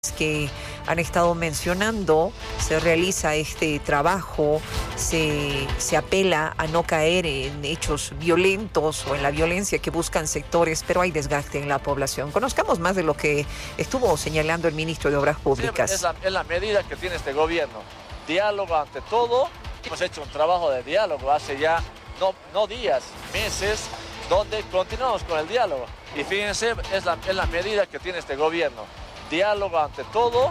que han estado mencionando, se realiza este trabajo, se apela a no caer en hechos violentos o en la violencia que buscan sectores, pero hay desgaste en la población. Conozcamos más de lo que estuvo señalando el ministro de Obras Públicas. Es la medida que tiene este gobierno. Diálogo ante todo. Hemos hecho un trabajo de diálogo hace ya, no días, meses, donde continuamos con el diálogo. Y fíjense, es la medida que tiene este gobierno. Diálogo ante todo,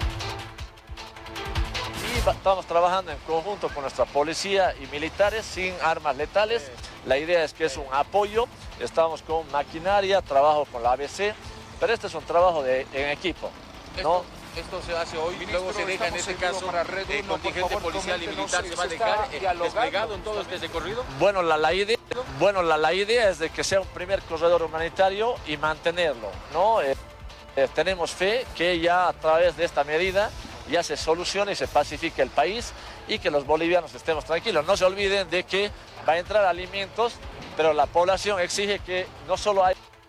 y estamos trabajando en conjunto con nuestra policía y militares sin armas letales. La idea es que es un apoyo, estamos con maquinaria, trabajo con la ABC, pero este es un trabajo en equipo, ¿no? Esto se hace hoy, Ministro, luego se deja en este caso el contingente policial y militar se va a dejar desplegado en todo este recorrido. Bueno, la idea es de que sea un primer corredor humanitario y mantenerlo, ¿no? Tenemos fe que ya a través de esta medida ya se solucione y se pacifique el país y que los bolivianos estemos tranquilos. No se olviden de que va a entrar alimentos, pero la población exige que no solo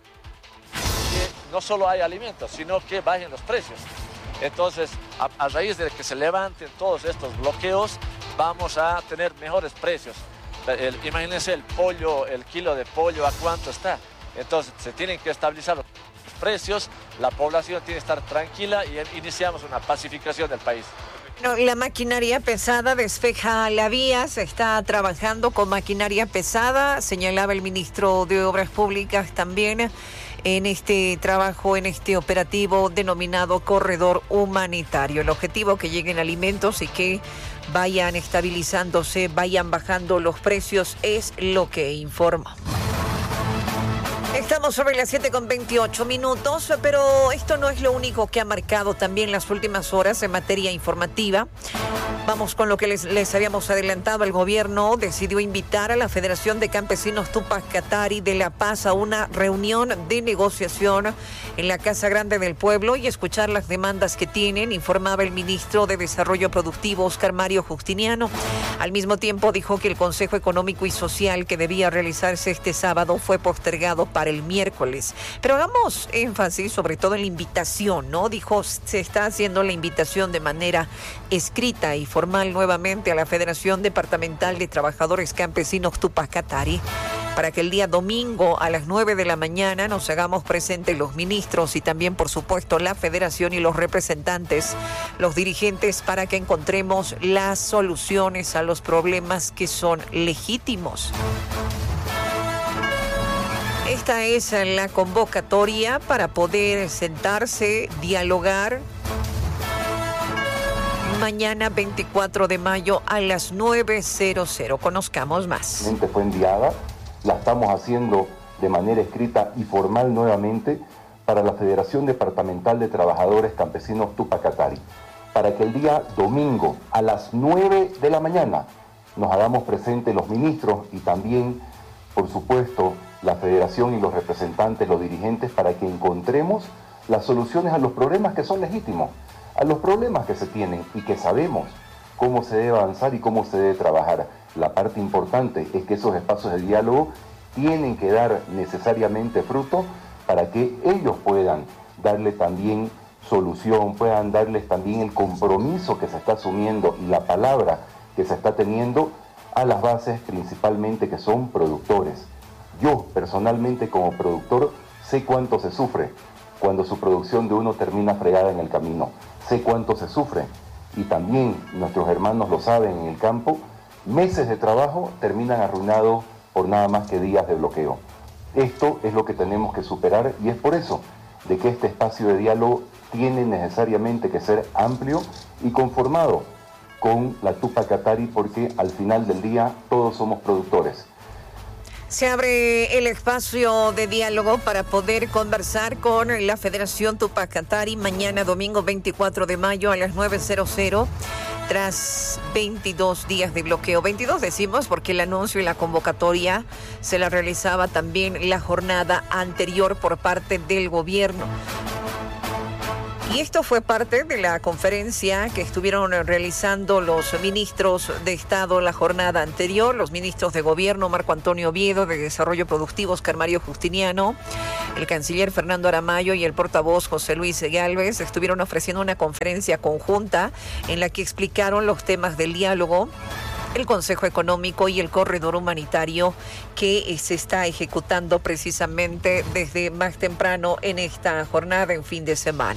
hay alimentos, sino que bajen los precios. Entonces, a raíz de que se levanten todos estos bloqueos, vamos a tener mejores precios. Imagínense el pollo, el kilo de pollo, ¿a cuánto está? Entonces, se tienen que estabilizar los precios, la población tiene que estar tranquila y iniciamos una pacificación del país. No, la maquinaria pesada despeja la vía, se está trabajando con maquinaria pesada, señalaba el ministro de Obras Públicas también en este trabajo, en este operativo denominado Corredor Humanitario. El objetivo que lleguen alimentos y que vayan estabilizándose, vayan bajando los precios, es lo que informa. Estamos sobre las 7:28, pero esto no es lo único que ha marcado también las últimas horas en materia informativa. Vamos con lo que les habíamos adelantado. El gobierno decidió invitar a la Federación de Campesinos Tupac Katari de La Paz a una reunión de negociación en la Casa Grande del Pueblo y escuchar las demandas que tienen, informaba el ministro de Desarrollo Productivo, Oscar Mario Justiniano. Al mismo tiempo dijo que el Consejo Económico y Social que debía realizarse este sábado fue postergado para el miércoles. Pero hagamos énfasis sobre todo en la invitación, ¿no? Dijo, se está haciendo la invitación de manera escrita y formal nuevamente a la Federación Departamental de Trabajadores Campesinos Tupac Katari para que el día domingo a las 9 de la mañana nos hagamos presentes los ministros y también, por supuesto, la Federación y los representantes, los dirigentes, para que encontremos las soluciones a los problemas que son legítimos. Esta es la convocatoria para poder sentarse, dialogar. Mañana 24 de mayo a las 9:00. Conozcamos más. Fue enviada, la estamos haciendo de manera escrita y formal nuevamente para la Federación Departamental de Trabajadores Campesinos Tupac Katari, para que el día domingo a las 9 de la mañana nos hagamos presentes los ministros y también, por supuesto, la Federación y los representantes, los dirigentes, para que encontremos las soluciones a los problemas que son legítimos, a los problemas que se tienen y que sabemos cómo se debe avanzar y cómo se debe trabajar. La parte importante es que esos espacios de diálogo tienen que dar necesariamente fruto para que ellos puedan darle también solución, puedan darles también el compromiso que se está asumiendo y la palabra que se está teniendo a las bases principalmente que son productores. Yo personalmente como productor sé cuánto se sufre cuando su producción de uno termina fregada en el camino. Sé cuánto se sufre y también nuestros hermanos lo saben en el campo. Meses de trabajo terminan arruinados por nada más que días de bloqueo. Esto es lo que tenemos que superar y es por eso de que este espacio de diálogo tiene necesariamente que ser amplio y conformado con la Tupac Katari, porque al final del día todos somos productores. Se abre el espacio de diálogo para poder conversar con la Federación Tupac Katari mañana domingo 24 de mayo a las 9:00 tras 22 días de bloqueo. 22 decimos porque el anuncio y la convocatoria se la realizaba también la jornada anterior por parte del gobierno. Y esto fue parte de la conferencia que estuvieron realizando los ministros de Estado la jornada anterior, los ministros de Gobierno, Marco Antonio Oviedo, de Desarrollo Productivo, Oscar Mario Justiniano, El canciller Fernando Aramayo y el portavoz José Luis Gálvez estuvieron ofreciendo una conferencia conjunta en la que explicaron los temas del diálogo, el Consejo Económico y el corredor humanitario que se está ejecutando precisamente desde más temprano en esta jornada en fin de semana.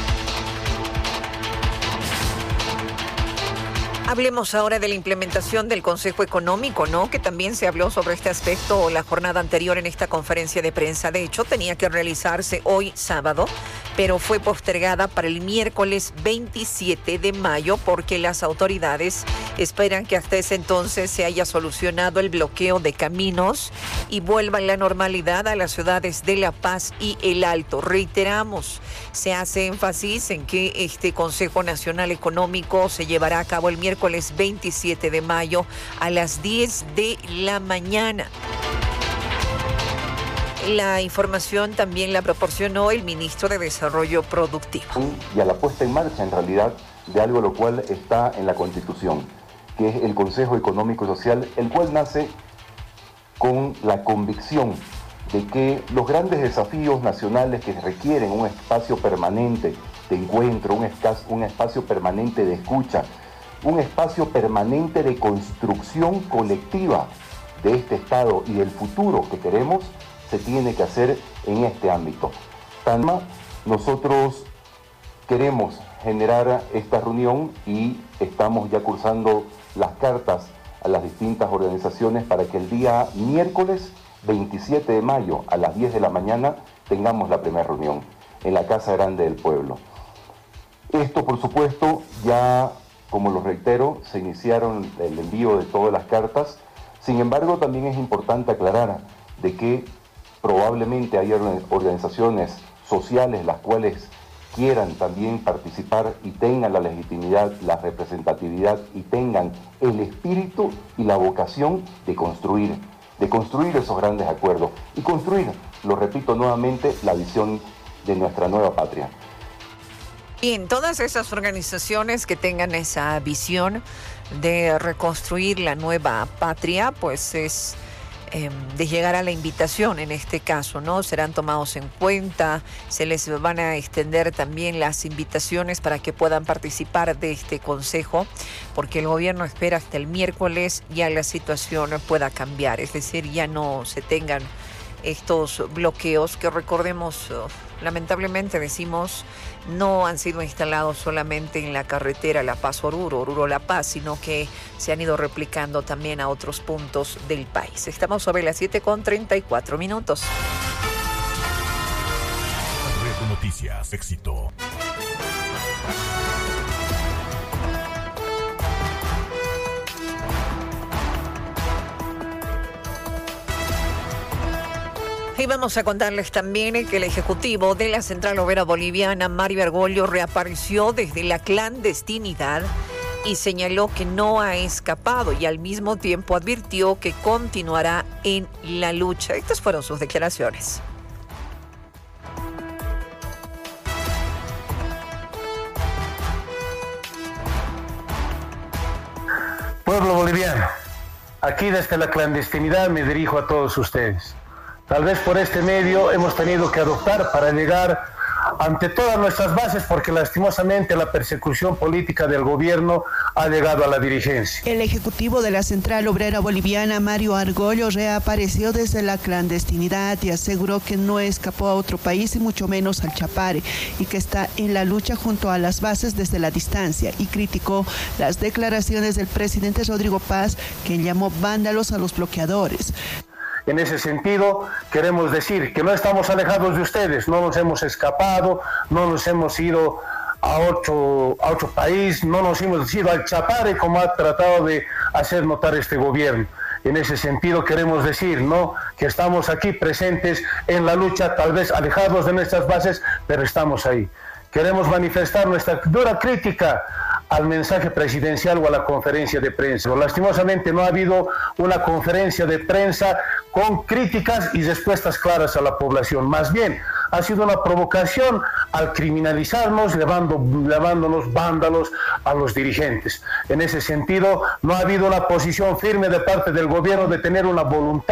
Hablemos ahora de la implementación del Consejo Económico, ¿no? Que también se habló sobre este aspecto la jornada anterior en esta conferencia de prensa. De hecho, tenía que realizarse hoy sábado, pero fue postergada para el miércoles 27 de mayo porque las autoridades esperan que hasta ese entonces se haya solucionado el bloqueo de caminos y vuelva la normalidad a las ciudades de La Paz y El Alto. Reiteramos, se hace énfasis en que este Consejo Nacional Económico se llevará a cabo el miércoles 27 de mayo a las 10 de la mañana. La información también la proporcionó el ministro de Desarrollo Productivo. Y a la puesta en marcha, en realidad, de algo lo cual está en la Constitución, que es el Consejo Económico y Social, el cual nace con la convicción de que los grandes desafíos nacionales que requieren un espacio permanente de encuentro, un espacio permanente de escucha, un espacio permanente de construcción colectiva de este Estado y del futuro que queremos, se tiene que hacer en este ámbito. Nosotros queremos generar esta reunión y estamos ya cursando las cartas a las distintas organizaciones para que el día miércoles 27 de mayo a las 10 de la mañana tengamos la primera reunión en la Casa Grande del Pueblo. Esto, por supuesto, ya, como lo reitero, se iniciaron el envío de todas las cartas. Sin embargo, también es importante aclarar de que probablemente hay organizaciones sociales las cuales quieran también participar y tengan la legitimidad, la representatividad y tengan el espíritu y la vocación de construir esos grandes acuerdos y construir, lo repito nuevamente, la visión de nuestra nueva patria. Bien, todas esas organizaciones que tengan esa visión de reconstruir la nueva patria, pues es de llegar a la invitación en este caso, ¿no? Serán tomados en cuenta, se les van a extender también las invitaciones para que puedan participar de este consejo, porque el gobierno espera hasta el miércoles ya la situación pueda cambiar, es decir, ya no se tengan estos bloqueos que, recordemos, lamentablemente decimos, no han sido instalados solamente en la carretera La Paz-Oruro, Oruro-La Paz, sino que se han ido replicando también a otros puntos del país. Estamos sobre las 7:34 minutos. Red Noticias, éxito. Y vamos a contarles también que el ejecutivo de la Central Obrera Boliviana, Mario Argollo, reapareció desde la clandestinidad y señaló que no ha escapado y al mismo tiempo advirtió que continuará en la lucha. Estas fueron sus declaraciones. Pueblo boliviano, aquí desde la clandestinidad me dirijo a todos ustedes. Tal vez por este medio hemos tenido que adoptar para llegar ante todas nuestras bases, porque lastimosamente la persecución política del gobierno ha llegado a la dirigencia. El ejecutivo de la Central Obrera Boliviana, Mario Argollo, reapareció desde la clandestinidad y aseguró que no escapó a otro país y mucho menos al Chapare, y que está en la lucha junto a las bases desde la distancia, y criticó las declaraciones del presidente Rodrigo Paz, quien llamó vándalos a los bloqueadores. En ese sentido, queremos decir que no estamos alejados de ustedes, no nos hemos escapado, no nos hemos ido a otro país, no nos hemos ido al Chapare como ha tratado de hacer notar este gobierno. En ese sentido queremos decir, ¿no?, que estamos aquí presentes en la lucha, tal vez alejados de nuestras bases, pero estamos ahí. Queremos manifestar nuestra dura crítica al mensaje presidencial o a la conferencia de prensa. Lastimosamente no ha habido una conferencia de prensa con críticas y respuestas claras a la población. Más bien, ha sido una provocación al criminalizarnos, llamándonos vándalos a los dirigentes. En ese sentido, no ha habido una posición firme de parte del gobierno de tener una voluntad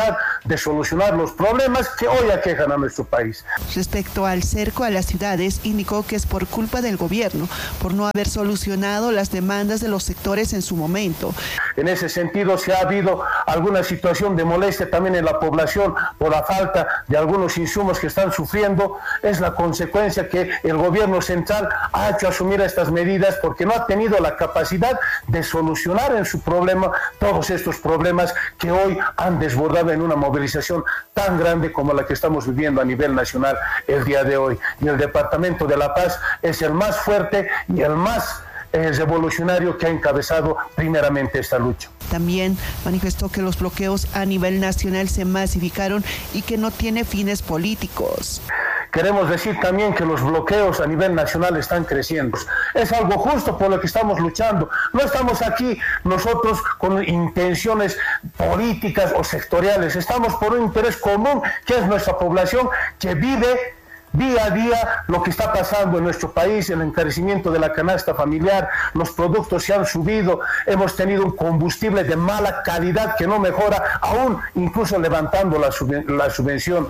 de solucionar los problemas que hoy aquejan a nuestro país. Respecto al cerco a las ciudades, indicó que es por culpa del gobierno, por no haber solucionado las demandas de los sectores en su momento. En ese sentido, si ha habido alguna situación de molestia también en la población por la falta de algunos insumos que están sufriendo, es la consecuencia que el gobierno central ha hecho asumir estas medidas porque no ha tenido la capacidad de solucionar en su problema todos estos problemas que hoy han desbordado en una movilización tan grande como la que estamos viviendo a nivel nacional el día de hoy. Y el Departamento de La Paz es el más fuerte y el más revolucionario que ha encabezado primeramente esta lucha. También manifestó que los bloqueos a nivel nacional se masificaron y que no tiene fines políticos. Queremos decir también que los bloqueos a nivel nacional están creciendo. Es algo justo por lo que estamos luchando. No estamos aquí nosotros con intenciones políticas o sectoriales. Estamos por un interés común, que es nuestra población que vive día a día lo que está pasando en nuestro país, el encarecimiento de la canasta familiar, los productos se han subido, hemos tenido un combustible de mala calidad que no mejora, aún incluso levantando la subvención.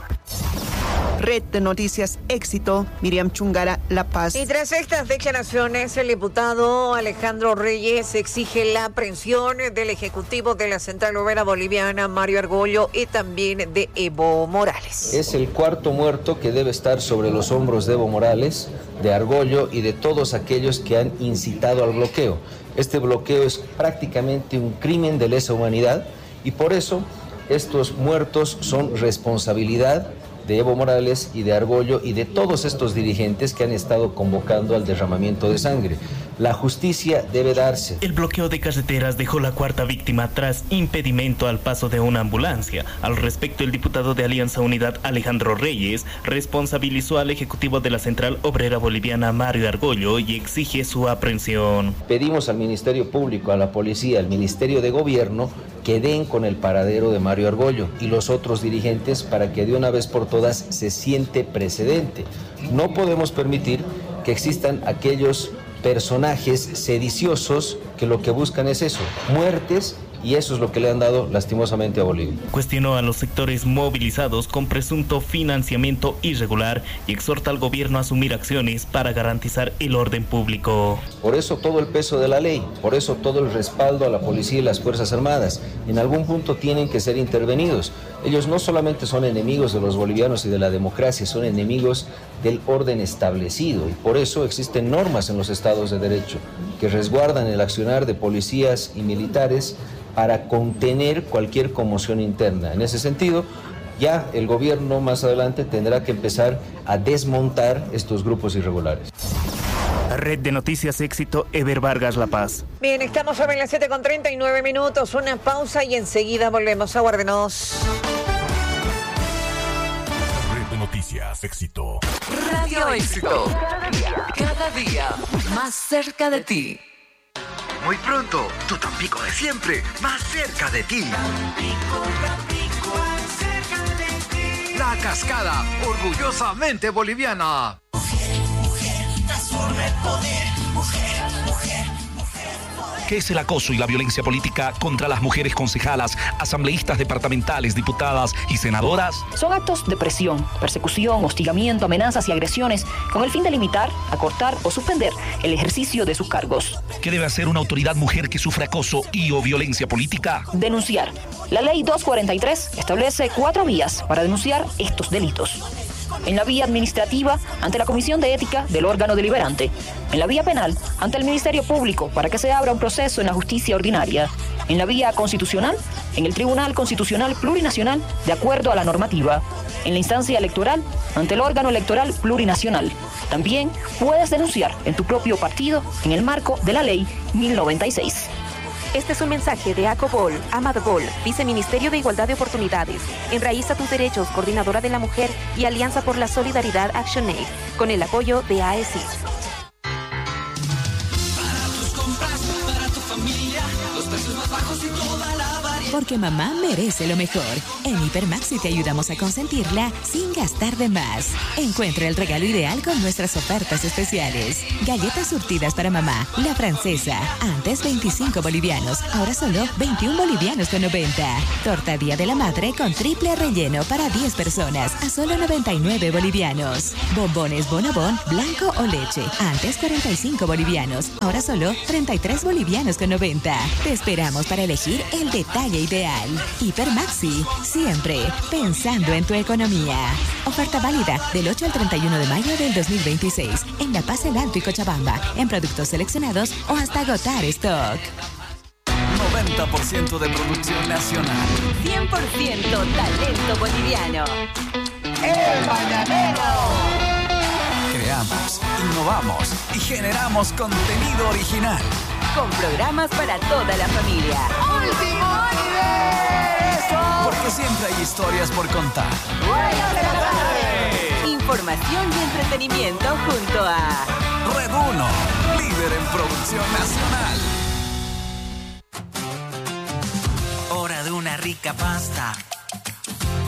Red de Noticias Éxito, Miriam Chungara, La Paz. Y tras estas declaraciones, el diputado Alejandro Reyes exige la aprehensión del ejecutivo de la Central Obrera Boliviana, Mario Argollo, y también de Evo Morales. Es el cuarto muerto que debe estar sobre los hombros de Evo Morales, de Argollo y de todos aquellos que han incitado al bloqueo. Este bloqueo es prácticamente un crimen de lesa humanidad y por eso estos muertos son responsabilidad de Evo Morales y de Argollo y de todos estos dirigentes que han estado convocando al derramamiento de sangre. La justicia debe darse. El bloqueo de carreteras dejó la cuarta víctima tras impedimento al paso de una ambulancia. Al respecto, el diputado de Alianza Unidad, Alejandro Reyes, responsabilizó al ejecutivo de la Central Obrera Boliviana, Mario Argollo, y exige su aprehensión. Pedimos al Ministerio Público, a la Policía, al Ministerio de Gobierno, que den con el paradero de Mario Argollo y los otros dirigentes para que de una vez por todas se siente precedente. No podemos permitir que existan aquellos personajes sediciosos que lo que buscan es eso, muertes, y eso es lo que le han dado lastimosamente a Bolivia. Cuestionó a los sectores movilizados con presunto financiamiento irregular y exhorta al gobierno a asumir acciones para garantizar el orden público. Por eso todo el peso de la ley, por eso todo el respaldo a la policía y las Fuerzas Armadas. En algún punto tienen que ser intervenidos. Ellos no solamente son enemigos de los bolivianos y de la democracia, son enemigos del orden establecido y por eso existen normas en los estados de derecho que resguardan el accionar de policías y militares para contener cualquier conmoción interna. En ese sentido, ya el gobierno más adelante tendrá que empezar a desmontar estos grupos irregulares. Red de Noticias Éxito, Ever Vargas, La Paz. Bien, estamos sobre las 7:39, una pausa y enseguida volvemos. Aguárdenos. Red de Noticias Éxito. Radio Éxito. Cada día más cerca de ti. Muy pronto, tu Tampico de siempre, más cerca de ti. Tampico, cerca de ti. La Cascada, orgullosamente boliviana. Mujer, transforma el poder. Mujer. ¿Qué es el acoso y la violencia política contra las mujeres concejalas, asambleístas departamentales, diputadas y senadoras? Son actos de presión, persecución, hostigamiento, amenazas y agresiones con el fin de limitar, acortar o suspender el ejercicio de sus cargos. ¿Qué debe hacer una autoridad mujer que sufre acoso y o violencia política? Denunciar. La ley 243 establece 4 vías para denunciar estos delitos. En la vía administrativa, ante la Comisión de Ética del órgano deliberante. En la vía penal, ante el Ministerio Público, para que se abra un proceso en la justicia ordinaria. En la vía constitucional, en el Tribunal Constitucional Plurinacional, de acuerdo a la normativa. En la instancia electoral, ante el órgano electoral plurinacional. También puedes denunciar en tu propio partido, en el marco de la Ley 1096. Este es un mensaje de ACOBOL, AMADBOL, Viceministerio de Igualdad de Oportunidades, Enraiza tus Derechos, Coordinadora de la Mujer y Alianza por la Solidaridad ActionAid, con el apoyo de AECID. Para tus compras, para tu familia, los precios más bajos y toda la variedad. porque mamá merece lo mejor. En Hipermaxi te ayudamos a consentirla sin gastar de más. Encuentra el regalo ideal con nuestras ofertas especiales. Galletas surtidas para mamá, La Francesa. Antes 25 bolivianos, ahora solo 21 bolivianos con 90. Torta Día de la Madre con triple relleno para 10 personas a solo 99 bolivianos. Bombones Bonobón, blanco o leche. Antes 45 bolivianos, ahora solo 33 bolivianos con 90. Te esperamos para elegir el detalle ideal. Hipermaxi, siempre pensando en tu economía. Oferta válida del 8 al 31 de mayo del 2026 en La Paz, El Alto y Cochabamba, en productos seleccionados o hasta agotar stock. 90% de producción nacional. 100% talento boliviano. ¡El Mañanero! Creamos, innovamos y generamos contenido original. Con programas para toda la familia. ¡Último universo! Porque siempre hay historias por contar. ¡Buenas de la tarde! Información y entretenimiento junto a Red 1, líder en producción nacional. Hora de una rica pasta.